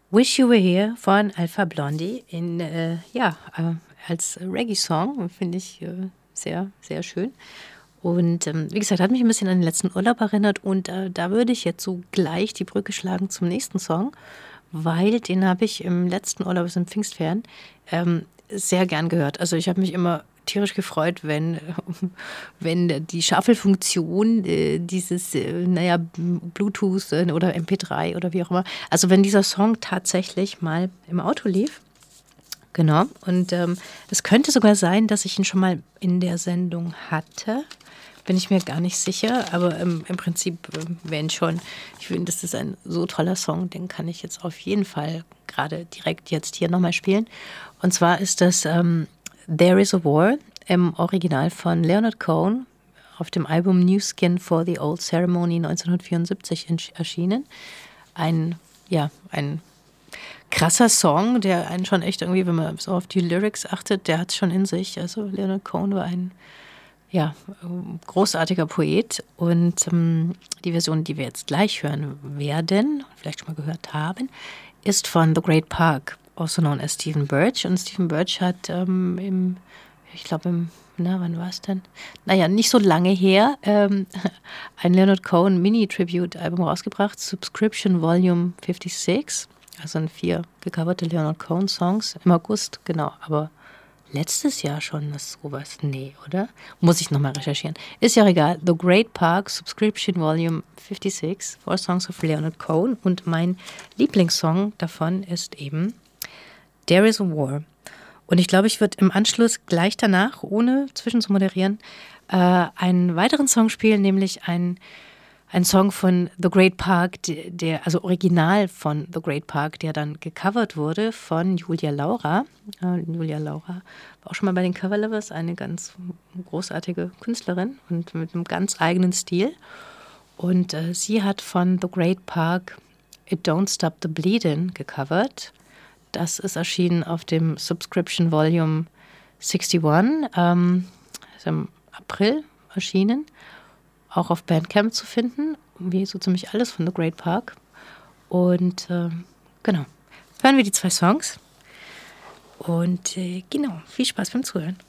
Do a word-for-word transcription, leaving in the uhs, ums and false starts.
Wish You Were Here von Alpha Blondie in, äh, ja, äh, als Reggae-Song, finde ich äh, sehr, sehr schön. Und ähm, wie gesagt, hat mich ein bisschen an den letzten Urlaub erinnert und äh, da würde ich jetzt so gleich die Brücke schlagen zum nächsten Song, weil den habe ich im letzten Urlaub, also im Pfingstferien, ähm, sehr gern gehört. Also ich habe mich immer tierisch gefreut, wenn, wenn die Shuffle-Funktion äh, dieses, äh, naja, Bluetooth äh, oder M P drei oder wie auch immer, also wenn dieser Song tatsächlich mal im Auto lief. Genau. Und ähm, es könnte sogar sein, dass ich ihn schon mal in der Sendung hatte. Bin ich mir gar nicht sicher, aber ähm, im Prinzip, äh, wenn schon, ich finde, das ist ein so toller Song, den kann ich jetzt auf jeden Fall gerade direkt jetzt hier nochmal spielen. Und zwar ist das ähm, There is a War im Original von Leonard Cohen auf dem Album New Skin for the Old Ceremony neunzehnhundertvierundsiebzig erschienen. Ein, ja, ein krasser Song, der einen schon echt irgendwie, wenn man so auf die Lyrics achtet, der hat es schon in sich. Also Leonard Cohen war ein ja, großartiger Poet und ähm, die Version, die wir jetzt gleich hören werden, vielleicht schon mal gehört haben, ist von The Great Park, also known as Stephen Birch. Und Stephen Birch hat ähm, im, ich glaube im, na, wann war es denn? Naja, nicht so lange her, ähm, ein Leonard Cohen Mini-Tribute-Album rausgebracht, Subscription Volume fünfundsechzig. Also sind vier gecoverte Leonard Cohen Songs im August, genau, aber letztes Jahr schon das sowas? Nee, oder? Muss ich nochmal recherchieren. Ist ja egal. The Great Park, Subscription Volume fünfundsechzig, Four Songs of Leonard Cohen. Und mein Lieblingssong davon ist eben There is a War. Und ich glaube, ich würde im Anschluss gleich danach, ohne zwischen zu moderieren, äh, einen weiteren Song spielen, nämlich ein Ein Song von The Great Park, der, also original von The Great Park, der dann gecovert wurde von Julia Laura. Äh, Julia Laura war auch schon mal bei den Cover Lovers, eine ganz großartige Künstlerin und mit einem ganz eigenen Stil. Und äh, sie hat von The Great Park It Don't Stop the Bleedin' gecovert. Das ist erschienen auf dem Subscription Volume einundsechzig, ähm, ist im April erschienen. Auch auf Bandcamp zu finden, wie so ziemlich alles von The Great Park. Und äh, genau, hören wir die zwei Songs. Und äh, genau, viel Spaß beim Zuhören.